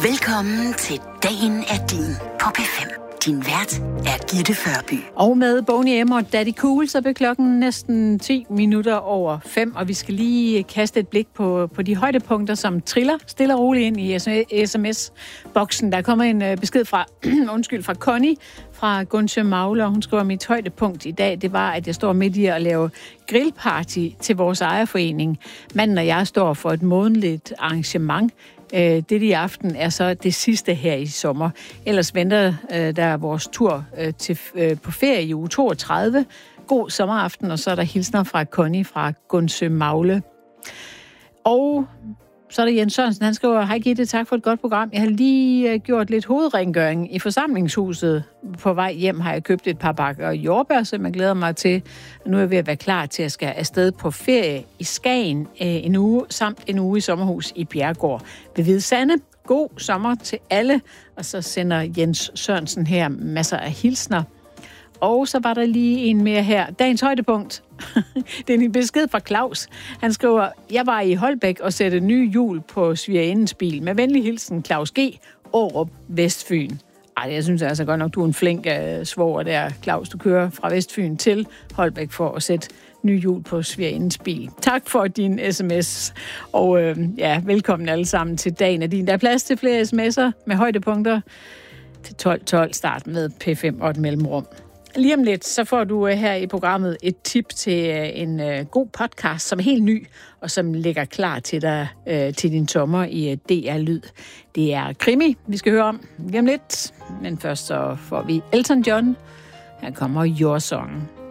Velkommen til Dagen er din på P5. Din vært er Gitte Førby. Og med Boney M og Daddy Cool, så bliver klokken næsten 10 minutter over 5, og vi skal lige kaste et blik på de højdepunkter, som triller stille og roligt ind i sms-boksen. Der kommer en besked fra, fra Connie fra Gundsø Magle, og hun skriver, at mit højdepunkt i dag, det var, at jeg står midt i at lave grillparty til vores ejerforening. Manden og jeg står for et månedligt arrangement. Det i aften er så det sidste her i sommer. Ellers venter der vores tur på ferie i uge 32. God sommeraften, og så er der hilsner fra Connie fra Gundsø Magle. Og så er der Jens Sørensen, han skriver, hej Gitte, tak for et godt program. Jeg har lige gjort lidt hovedrengøring i forsamlingshuset. På vej hjem har jeg købt et par bakker jordbær, som jeg glæder mig til. Nu er jeg ved at være klar til at skal afsted på ferie i Skagen en uge, samt en uge i sommerhus i Bjergård ved Hvide Sande. God sommer til alle. Og så sender Jens Sørensen her masser af hilsner. Og så var der lige en mere her. Dagens højdepunkt. Det er en besked fra Claus. Han skriver, jeg var i Holbæk og satte nye hjul på svigerindens bil. Med venlig hilsen, Claus G. Aarup, Vestfyn. Ej, jeg synes altså godt nok, du er en flink svoger der, Claus. Du kører fra Vestfyn til Holbæk for at sætte nye hjul på svigerindens bil. Tak for din sms. Og velkommen alle sammen til Dagen af din. Der er plads til flere sms'er med højdepunkter til 12.12. Start med P5 og et mellemrum. Lige om lidt, så får du her i programmet et tip til en god podcast, som er helt ny, og som ligger klar til dig til din sommer i DR Lyd. Det er krimi, vi skal høre om lige om lidt, men først så får vi Elton John. Her kommer Your Song.